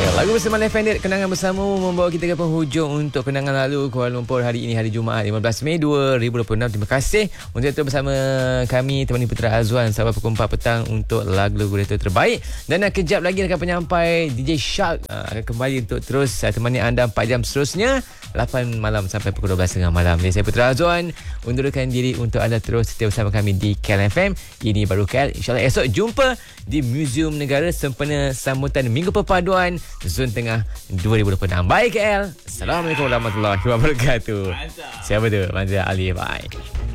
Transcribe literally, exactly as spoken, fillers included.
Ya, lagu bersama Left Handed, kenangan bersama membawa kita ke penghujung untuk kenangan lalu Kuala Lumpur hari ini, hari Jumaat lima belas Mei dua ribu dua puluh enam. Terima kasih untuk itu bersama kami temani Putra Azwan sampai pukul empat petang untuk lagu-lagu retro terbaik. Dan uh, kejap lagi akan penyampai D J Shark uh, akan kembali untuk terus uh, temani anda empat jam seterusnya, lapan malam sampai pukul dua belas tiga puluh malam. Jadi saya Putra Azwan undurkan diri untuk anda terus setia bersama kami di K L F M. Ini baru K L. InsyaAllah esok jumpa di Museum Negara sempena sambutan Minggu Perpaduan Zon Tengah dua ribu dua puluh enam. Bye K L. Assalamualaikum warahmatullahi wabarakatuh. Siapa tu? Manzil Ali. Bye.